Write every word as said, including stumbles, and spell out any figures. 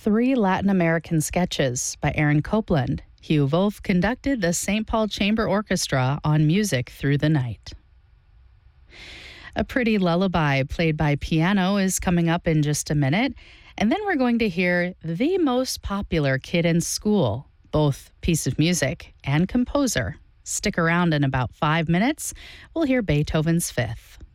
Three Latin American sketches by Aaron Copland. Hugh Wolf conducted the Saint Paul Chamber Orchestra on Music Through the Night. A Pretty Lullaby played by piano is coming up in just a minute, and then we're going to hear The Most Popular Kid in School, both piece of music and composer. Stick around in about five minutes. We'll hear Beethoven's Fifth.